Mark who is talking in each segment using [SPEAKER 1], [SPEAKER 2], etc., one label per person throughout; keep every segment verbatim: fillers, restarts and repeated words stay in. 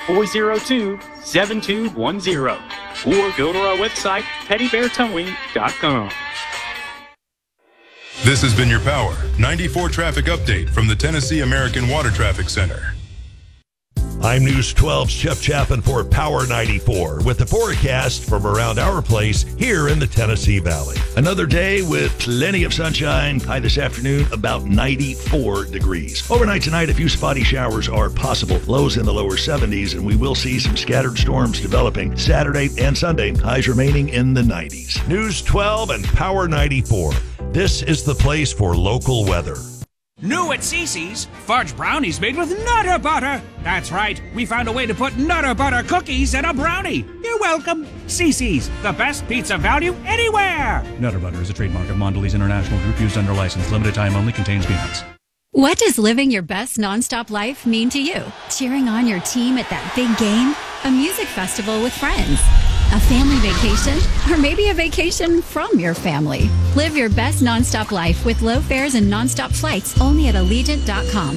[SPEAKER 1] four oh two, seven two one oh or go to our website, teddy bear towing dot com.
[SPEAKER 2] This has been your Power ninety-four traffic update from the Tennessee American Water Traffic Center.
[SPEAKER 3] I'm News twelve's Jeff Chapin for Power ninety-four with the forecast from around our place here in the Tennessee Valley. Another day with plenty of sunshine. High this afternoon, about ninety-four degrees. Overnight tonight, a few spotty showers are possible. Lows in the lower seventies, and we will see some scattered storms developing Saturday and Sunday. Highs remaining in the nineties. News twelve and Power ninety-four. This is the place for local weather.
[SPEAKER 4] New at Cece's, fudge brownies made with Nutter Butter. That's right, we found a way to put Nutter Butter cookies in a brownie. You're welcome. Cece's, the best pizza value anywhere.
[SPEAKER 5] Nutter Butter is a trademark of Mondelez International Group used under license. Limited time only. Contains peanuts.
[SPEAKER 6] What does living your best nonstop life mean to you? Cheering on your team at that big game? A music festival with friends? A family vacation? Or maybe a vacation from your family? Live your best nonstop life with low fares and nonstop flights only at Allegiant dot com.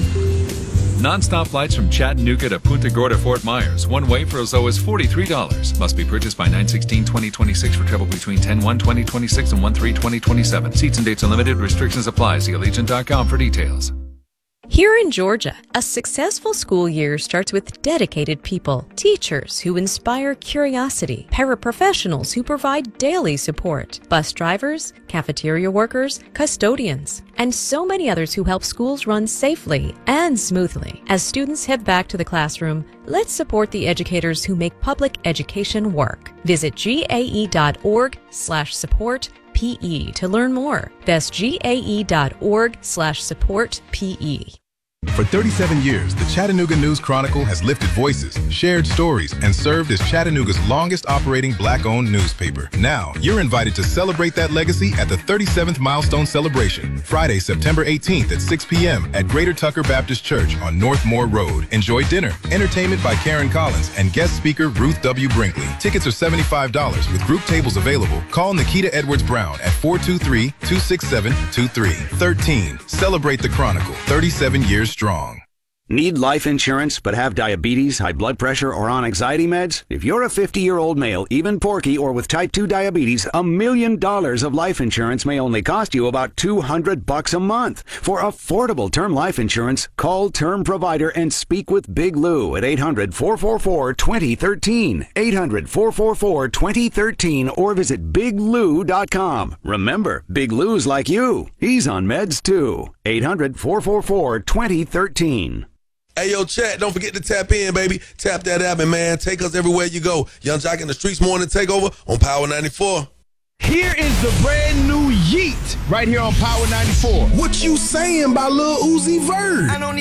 [SPEAKER 7] Nonstop flights from Chattanooga to Punta Gorda, Fort Myers. One way for as low as forty-three dollars. Must be purchased by nine sixteen twenty twenty-six for travel between ten one twenty twenty-six and one three twenty twenty-seven. Seats and dates are limited. Restrictions apply. See Allegiant dot com for details.
[SPEAKER 8] Here in Georgia, a successful school year starts with dedicated people, teachers who inspire curiosity, paraprofessionals who provide daily support, bus drivers, cafeteria workers, custodians, and so many others who help schools run safely and smoothly. As students head back to the classroom, let's support the educators who make public education work. Visit G A E dot org slash support P E to learn more. That's G A E dot org slash support P E.
[SPEAKER 2] For thirty-seven years, the Chattanooga News Chronicle has lifted voices, shared stories, and served as Chattanooga's longest operating black-owned newspaper. Now, you're invited to celebrate that legacy at the thirty-seventh Milestone Celebration, Friday, September eighteenth at six p.m. at Greater Tucker Baptist Church on North Moore Road. Enjoy dinner, entertainment by Karen Collins, and guest speaker Ruth W. Brinkley. Tickets are seventy-five dollars with group tables available. Call Nikita Edwards Brown at four two three, two six seven, two three. thirteen. Celebrate the Chronicle, thirty-seven years strong.
[SPEAKER 9] Need life insurance but have diabetes, high blood pressure, or on anxiety meds? If you're a fifty-year-old male, even porky, or with type two diabetes, a million dollars of life insurance may only cost you about two hundred bucks a month. For affordable term life insurance, call Term Provider and speak with Big Lou at eight hundred, four four four, two zero one three. eight hundred, four four four, two zero one three or visit big lou dot com. Remember, Big Lou's like you. He's on meds too. eight hundred, four four four, two zero one three.
[SPEAKER 10] Hey, yo, chat, don't forget to tap in, baby. Tap that app, and, man, take us everywhere you go. Young Jock in the Streets Morning Takeover on Power ninety-four.
[SPEAKER 11] Here is the brand new Yeet right here on Power ninety-four.
[SPEAKER 10] What you saying about Lil Uzi Vert?
[SPEAKER 11] I don't